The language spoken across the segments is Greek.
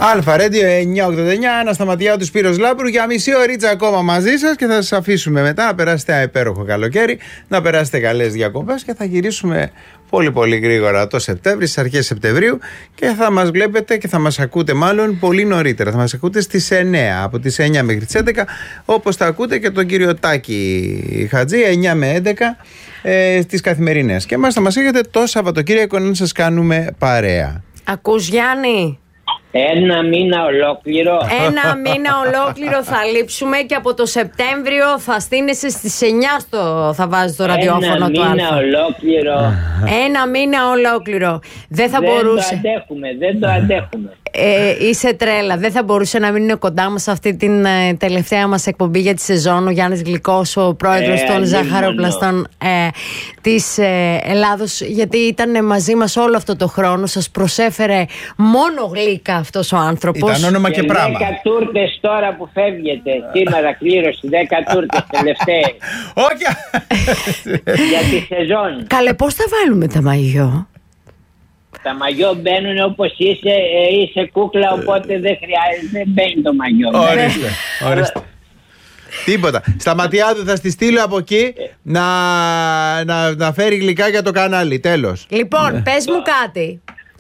Αλφα Radio 989, Ανασταματιάδου, Σπύρος Λάμπρου, για μισή ωρίτσα ακόμα μαζί σας και θα σας αφήσουμε μετά να περάσετε ένα υπέροχο καλοκαίρι, να περάσετε καλές διακοπές και θα γυρίσουμε πολύ πολύ γρήγορα το Σεπτέμβρη, στις αρχές Σεπτεμβρίου, και θα μας βλέπετε και θα μας ακούτε μάλλον πολύ νωρίτερα. Θα μας ακούτε στις 9, από τις 9 μέχρι τις 11, όπως θα ακούτε και τον κύριο Τάκη Χατζή, 9 με 11 στις καθημερινές. Και εμάς θα μας έχετε το Σαββατοκύριακο να σας κάνουμε παρέα. Ακούς, Γιάννη? Ένα μήνα ολόκληρο. Ένα μήνα ολόκληρο θα λείψουμε και από το Σεπτέμβριο θα στείνεσαι στις 9 θα βάζεις το ραδιόφωνο του Αλφα. Ένα μήνα ολόκληρο. Ένα μήνα ολόκληρο. Δεν θα μπορούσε. Δεν το αντέχουμε. Είσαι τρέλα. Δεν θα μπορούσε να μην είναι κοντά μας αυτή την τελευταία μας εκπομπή για τη σεζόν ο Γιάννης Γλυκός, ο πρόεδρος των ζαχαροπλαστών της Ελλάδος, γιατί ήταν μαζί μας όλο αυτό το χρόνο. Σας προσέφερε μόνο γλύκα αυτός ο άνθρωπος. Ήταν όνομα και πράγμα. 10 τούρτες τώρα που φεύγετε. Σήμερα κλήρωση 10 τούρτες τελευταίες. Όχι! Για τη σεζόν. Καλέ, πώς θα βάλουμε τα μαγιό? Τα μαγιό μπαίνουν όπως είσαι κούκλα, οπότε δεν χρειάζεται, δεν μπαίνει το μαγιό. Ορίστε. Τίποτα. Στα θα στη στείλω από εκεί να φέρει γλυκά για το κανάλι. Τέλος. Λοιπόν, πες μου κάτι.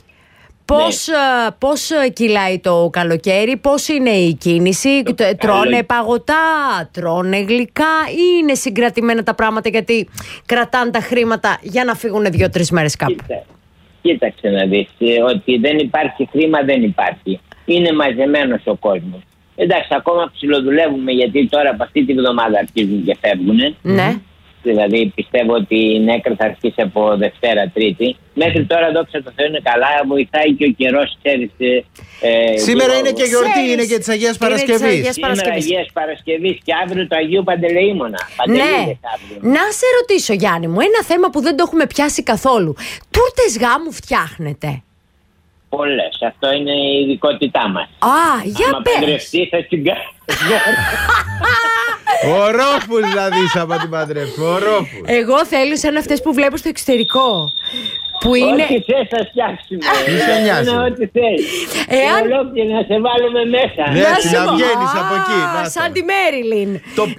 Πώς κυλάει το καλοκαίρι, πώς είναι η κίνηση, τρώνε παγωτά, τρώνε γλυκά ή είναι συγκρατημένα τα πράγματα γιατί κρατάνε τα χρήματα για να φύγουν 2-3 μέρες κάπου? Κοίταξε να δεις, ότι δεν υπάρχει χρήμα δεν υπάρχει. Είναι μαζεμένος ο κόσμος. Εντάξει, ακόμα ψιλοδουλεύουμε γιατί τώρα από αυτή τη βδομάδα αρχίζουν και φεύγουν. Ναι. Δηλαδή πιστεύω ότι η νέκρα θα αρχίσει από Δευτέρα, Τρίτη. Μέχρι τώρα, δόξα τω Θεώ, είναι καλά. Βοηθάει και ο καιρός, ξέρεις. Σήμερα είναι και γιορτή, είναι και της Αγίας Παρασκευής. Σήμερα Αγίας Παρασκευής και αύριο το Αγίου Παντελεήμονα. Ναι. Να σε ρωτήσω, Γιάννη μου, ένα θέμα που δεν το έχουμε πιάσει καθόλου. Τούρτες γάμου φτιάχνετε? Πολλές. Αυτό είναι η ειδικότητά μας. Για πες. Αν παντρευτεί θα την κάνει. Ο Ρόφους δηλαδή θα την παντρεύσει. Εγώ θέλω σαν αυτές που βλέπω στο εξωτερικό. Που είναι... Ό,τι θες θα φτιάξουμε. Μη σε νοιάζει. Ό,τι θες. Ολόκληρη να σε βάλουμε μέσα. Να βγαίνεις από εκεί. Σαν τη Μέριλιν.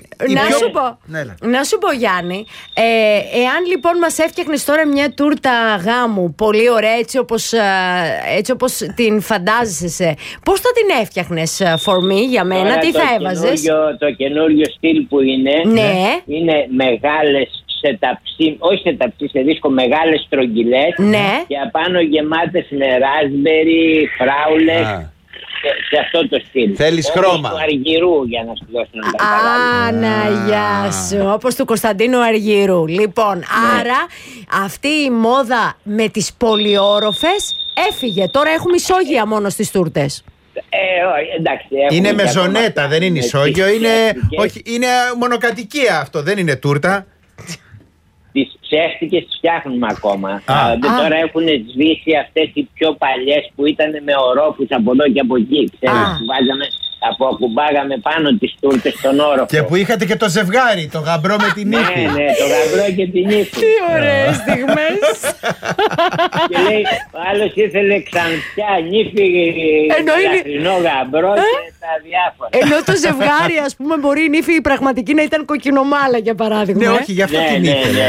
Να σου πω, Γιάννη, εάν λοιπόν μας έφτιαχνες τώρα μια τούρτα γάμου πολύ ωραία, έτσι όπως την φαντάζεσαι, πώς θα την έφτιαχνες for me, για μένα, τι θα έβαζες? Το καινούριο στυλ που είναι, είναι μεγάλες όχι σε ταψί, σε δίσκο, μεγάλες στρογγυλές, και απάνω γεμάτες με ράσμπερι, φράουλες, σε αυτό το στυλ. Θέλεις χρώμα. Του Αργυρού, για να σου δώσω να τα καταλάβεις. Γεια σου. Όπως του Κωνσταντίνου Αργυρού. Λοιπόν, άρα αυτή η μόδα με τις πολυόροφες έφυγε. Τώρα έχουμε ισόγεια μόνο στις τούρτες. Εντάξει, είναι μεζονέτα, δεν είναι ισόγειο. Είναι μονοκατοικία αυτό, δεν είναι τούρτα. Τις ψεύτικες τις φτιάχνουμε ακόμα. Τώρα έχουν σβήσει αυτές οι πιο παλιές που ήταν με ορόφους από εδώ και από εκεί. Ξέρεις, ακουμπάγαμε πάνω τις τούρτες στον όροφο. Και που είχατε και το ζευγάρι, το γαμπρό με την ύφη. Ναι, το γαμπρό και την ύφη. Τι ωραίες στιγμές. Και λέει, ο άλλος ήθελε ξανθιά, νύφη, λαχρινό γαμπρό και τα διάφορα. Ενώ το ζευγάρι, ας πούμε, μπορεί η νύφη πραγματική να ήταν κοκκινομάλα, για παράδειγμα. Ναι, όχι, γι' αυτό την ήθελε.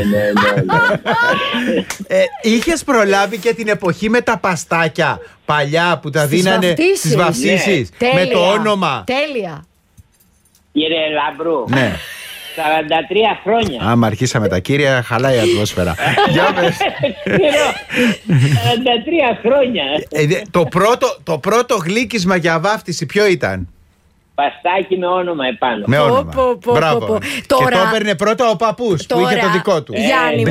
Είχες προλάβει και την εποχή με τα παστάκια παλιά που τα δίνανε στις βαφτίσεις με το όνομα? Τέλεια. Κύριε Λαμπρού, 43 χρόνια. Άμα αρχίσαμε τα κύρια, χαλάει η ατμόσφαιρα. 43 χρόνια. Το πρώτο γλύκισμα για βάφτιση ποιο ήταν? Παστάκι με όνομα επάνω. Με όνομα. Μπράβο. Και το έπαιρνε πρώτα ο παππούς που είχε το δικό του.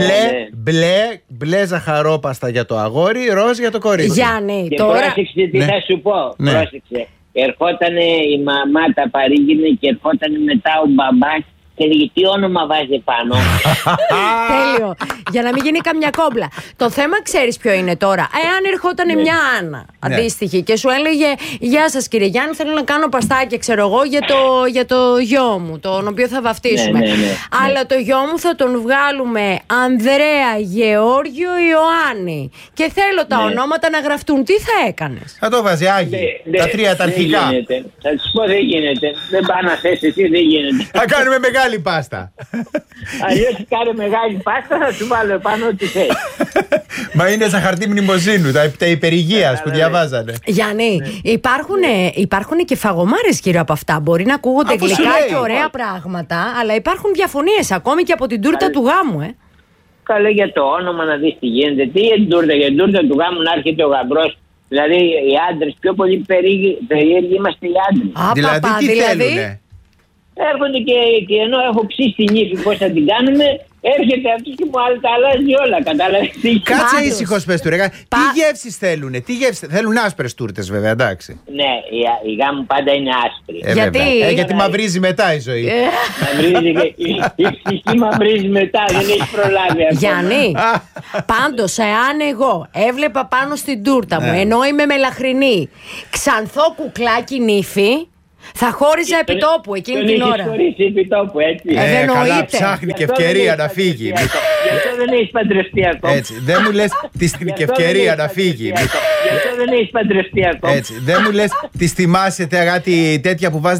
Μπλε ζαχαρόπαστα για το αγόρι, ροζ για το κορίτσι. Γιάννη, και πρόσεξε τι θα σου πω. Πρόσεξε. Ερχότανε η μαμά, τα παρήγγεινε και ερχότανε μετά ο μπαμπάς Και λέγει τι όνομα βάζει πάνω. Τέλειο. Για να μην γίνει καμιά κόμπλα. Το θέμα ξέρεις ποιο είναι τώρα. Εάν ερχόταν μια Άννα αντίστοιχη και σου έλεγε γεια σας κύριε Γιάννη, θέλω να κάνω παστάκια, ξέρω εγώ, για το γιο μου, τον οποίο θα βαφτίσουμε. Αλλά το γιο μου θα τον βγάλουμε Ανδρέα, Γεώργιο, Ιωάννη. Και θέλω τα ονόματα να γραφτούν. Τι θα έκανες? Θα το βάζει Άγιοι. Τα τρία τα αρχικά. Θα τους πω δεν γίνεται. Δεν πάει να θες εσύ, δεν γίνεται. Θα κάνουμε μεγάλη πάστα. Αλλιώς κάνε μεγάλη πάστα, θα σου βάλω επάνω ό,τι θες. Μα είναι σαν χαρτί μνημοσύνου, τα υπερηγείας που διαβάζανε. Γιάννη, υπάρχουν και φαγωμάρες γύρω από αυτά. Μπορεί να ακούγονται γλυκά και ωραία πράγματα, αλλά υπάρχουν διαφωνίες ακόμη και από την τούρτα του γάμου, Καλέ για το όνομα να δεις τι γίνεται. Τι για την τούρτα, για την τούρτα του γάμου να έρχεται ο γαμπρός. Δηλαδή οι άντρες πιο πολύ περίεργοι είμαστε οι άντρες. Δηλαδή τι θέλουνε? Έρχονται και ενώ έχω ψήσει την ύφη πώς θα την κάνουμε, έρχεται αυτός και μου τα αλλάζει όλα, κατάλαβες? Κάτσε ήσυχος πες του ρε. Τι γεύσεις θέλουνε? Θέλουν άσπρες τούρτες βέβαια, εντάξει. Ναι, η γάμου πάντα είναι άσπρη. Γιατί μαυρίζει μετά η ζωή. Μαυρίζει και η ψυχή μαυρίζει μετά, δεν έχει προλάβει αυτό. Γιάννη, πάντως εάν εγώ έβλεπα πάνω στην τούρτα μου, ενώ είμαι μελαχρινή, ξανθό κουκλάκι νύφη, θα χώριζα επιτόπου εκείνη την ώρα. Θα χωρίσει επιτόπου, έτσι. Καλά, ψάχνει και ευκαιρία να φύγει. Γι' αυτό δεν έχεις παντρευτεί ακόμα. Έτσι, δεν μου λες και ευκαιρία να φύγει. Γι' αυτό δεν έχεις παντρευτεί ακόμα. Έτσι, δεν μου λες τις θυμάσαι κάτι τέτοια που βάζετε